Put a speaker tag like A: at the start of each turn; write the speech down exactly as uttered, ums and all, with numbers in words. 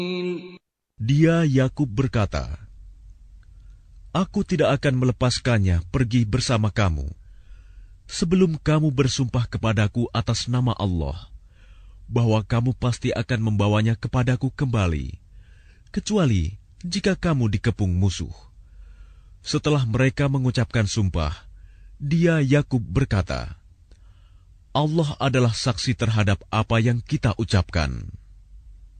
A: Dia Yakub berkata, "Aku tidak akan melepaskannya pergi bersama kamu, sebelum kamu bersumpah kepadaku atas nama Allah, bahwa kamu pasti akan membawanya kepadaku kembali, kecuali jika kamu dikepung musuh." Setelah mereka mengucapkan sumpah, dia Yakub berkata, "Allah adalah saksi terhadap apa yang kita ucapkan."